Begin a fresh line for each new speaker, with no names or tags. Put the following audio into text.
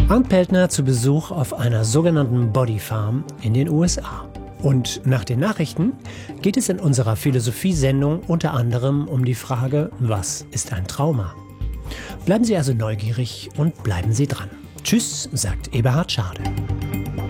Arndt Peltner zu Besuch auf einer sogenannten Bodyfarm in den USA. Und nach den Nachrichten geht es in unserer Philosophiesendung unter anderem um die Frage, was ist ein Trauma? Bleiben Sie also neugierig und bleiben Sie dran. Tschüss, sagt Eberhard Schade.